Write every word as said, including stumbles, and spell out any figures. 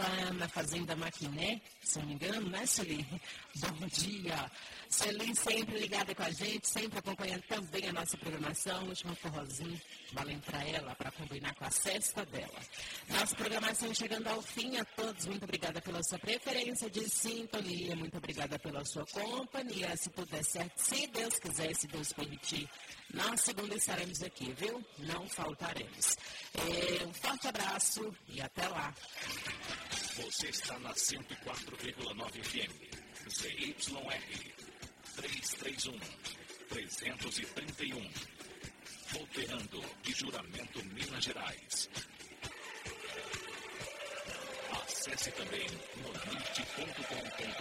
lá na Fazenda Maquiné, se não me engano, né, Sueli? Bom dia. Sueli sempre ligada com a gente, sempre acompanhando também a nossa programação. Último forrozinho, valendo para ela, para combinar com a cesta dela. Nossa programação chegando ao fim. A todos, muito obrigada pela sua preferência de sintonia, muito obrigada pela sua companhia. Se tudo der certo, se Deus quiser, se Deus permitir, na segunda estaremos aqui, viu? Não faltaremos. É, um forte abraço e até lá. Você está na cento e quatro vírgula nove F M, Z Y R, trezentos e trinta e um, trezentos e trinta e um, Volteando de Juramento, Minas Gerais. Acesse também no ponto com ponto